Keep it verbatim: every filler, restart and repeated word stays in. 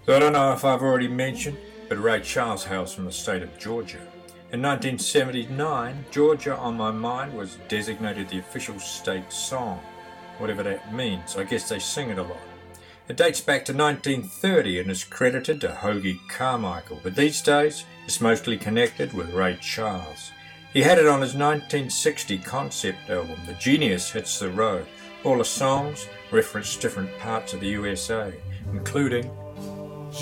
So I don't know if I've already mentioned, but Ray Charles hails from the state of Georgia. In nineteen seventy-nine, Georgia on My Mind was designated the official state song, whatever that means. I guess they sing it a lot. It dates back to nineteen thirty and is credited to Hoagy Carmichael, but these days it's mostly connected with Ray Charles. He had it on his nineteen sixty concept album, The Genius Hits the Road. All the songs reference different parts of the U S A, including